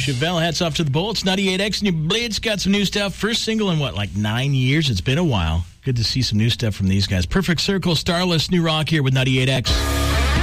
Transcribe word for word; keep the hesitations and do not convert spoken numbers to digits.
Chevelle, hats off to the Bullets. ninety-eight X New Blades got some new stuff. First single in what, like nine years? It's been a while. Good to see some new stuff from these guys. Perfect Circle, Starless, new rock here with ninety-eight X.